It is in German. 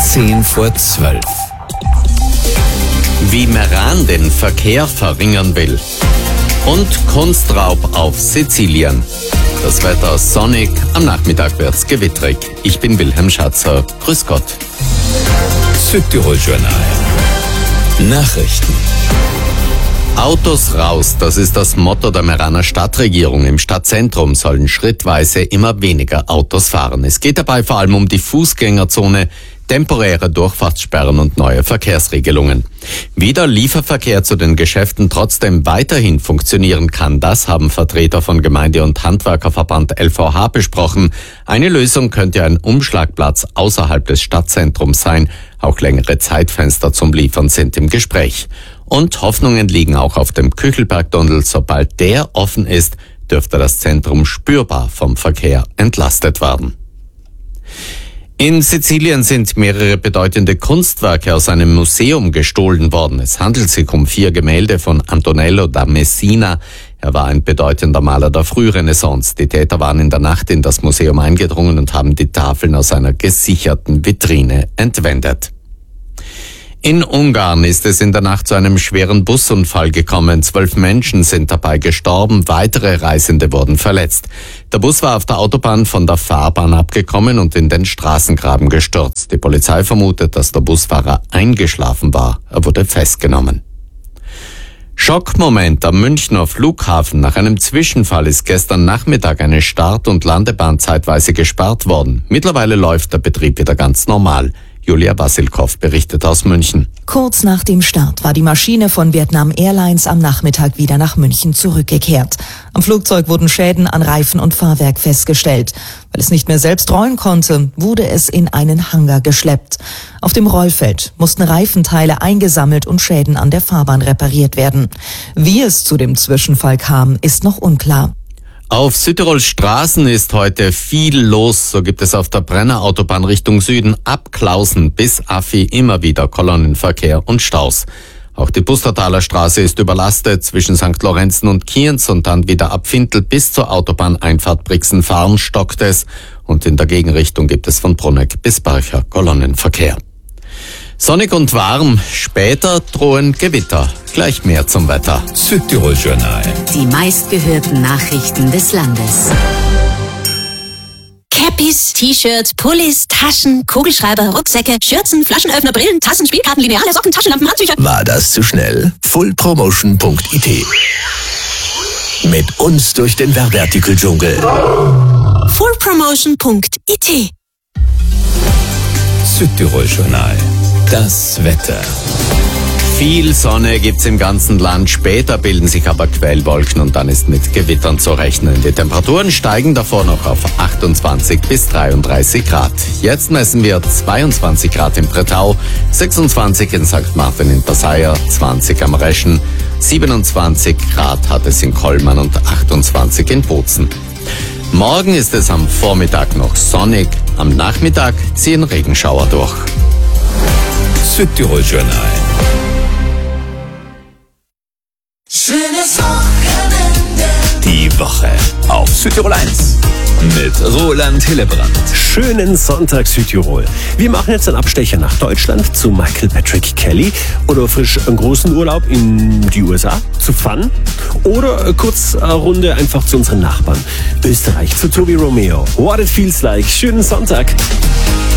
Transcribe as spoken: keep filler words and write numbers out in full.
zehn vor zwölf. Wie Meran den Verkehr verringern will. Und Kunstraub auf Sizilien. Das Wetter sonnig, am Nachmittag wird's gewittrig. Ich bin Wilhelm Schatzer. Grüß Gott. Südtirol-Journal. Nachrichten. Autos raus, das ist das Motto der Meraner Stadtregierung. Im Stadtzentrum sollen schrittweise immer weniger Autos fahren. Es geht dabei vor allem um die Fußgängerzone, temporäre Durchfahrtssperren und neue Verkehrsregelungen. Wie der Lieferverkehr zu den Geschäften trotzdem weiterhin funktionieren kann, das haben Vertreter von Gemeinde- und Handwerkerverband L V H besprochen. Eine Lösung könnte ein Umschlagplatz außerhalb des Stadtzentrums sein. Auch längere Zeitfenster zum Liefern sind im Gespräch. Und Hoffnungen liegen auch auf dem Küchelberg-Tunnel. Sobald der offen ist, dürfte das Zentrum spürbar vom Verkehr entlastet werden. In Sizilien sind mehrere bedeutende Kunstwerke aus einem Museum gestohlen worden. Es handelt sich um vier Gemälde von Antonello da Messina. Er war ein bedeutender Maler der Frührenaissance. Die Täter waren in der Nacht in das Museum eingedrungen und haben die Tafeln aus einer gesicherten Vitrine entwendet. In Ungarn ist es in der Nacht zu einem schweren Busunfall gekommen. Zwölf Menschen sind dabei gestorben, weitere Reisende wurden verletzt. Der Bus war auf der Autobahn von der Fahrbahn abgekommen und in den Straßengraben gestürzt. Die Polizei vermutet, dass der Busfahrer eingeschlafen war. Er wurde festgenommen. Schockmoment am Münchner Flughafen. Nach einem Zwischenfall ist gestern Nachmittag eine Start- und Landebahn zeitweise gesperrt worden. Mittlerweile läuft der Betrieb wieder ganz normal. Julia Wassilkow berichtet aus München. Kurz nach dem Start war die Maschine von Vietnam Airlines am Nachmittag wieder nach München zurückgekehrt. Am Flugzeug wurden Schäden an Reifen und Fahrwerk festgestellt. Weil es nicht mehr selbst rollen konnte, wurde es in einen Hangar geschleppt. Auf dem Rollfeld mussten Reifenteile eingesammelt und Schäden an der Fahrbahn repariert werden. Wie es zu dem Zwischenfall kam, ist noch unklar. Auf Südtirols Straßen ist heute viel los. So gibt es auf der Brenner Autobahn Richtung Süden ab Klausen bis Affi immer wieder Kolonnenverkehr und Staus. Auch die Pustertaler Straße ist überlastet zwischen Sankt Lorenzen und Kienz und dann wieder ab Fintel bis zur Autobahneinfahrt Brixen-Fahren stockt es. Und in der Gegenrichtung gibt es von Bruneck bis Barcher Kolonnenverkehr. Sonnig und warm, später drohen Gewitter. Gleich mehr zum Wetter. Südtirol-Journal. Die meistgehörten Nachrichten des Landes. Cappies, T-Shirts, Pullis, Taschen, Kugelschreiber, Rucksäcke, Schürzen, Flaschenöffner, Brillen, Tassen, Spielkarten, Lineale, Socken, Taschenlampen, Handtücher. War das zu schnell? full promotion punkt i t. Mit uns durch den Werbeartikel-Dschungel. full promotion punkt i t. Südtirol-Journal. Das Wetter. Viel Sonne gibt's im ganzen Land. Später bilden sich aber Quellwolken und dann ist mit Gewittern zu rechnen. Die Temperaturen steigen davor noch auf achtundzwanzig bis dreiunddreißig Grad. Jetzt messen wir zweiundzwanzig Grad in Bretau, sechsundzwanzig in Sankt Martin in Passaia, zwanzig am Reschen, siebenundzwanzig Grad hat es in Kollmann und achtundzwanzig in Bozen. Morgen ist es am Vormittag noch sonnig, am Nachmittag ziehen Regenschauer durch. Südtirol-Journal. Schönes Wochenende. Die Woche auf Südtirol eins mit Roland Hillebrand. Schönen Sonntag Südtirol. Wir machen jetzt einen Abstecher nach Deutschland zu Michael Patrick Kelly oder frisch einen großen Urlaub in die U S A zu Fun oder kurz eine Runde einfach zu unseren Nachbarn Österreich zu Tobi Romeo. What it feels like. Schönen Sonntag.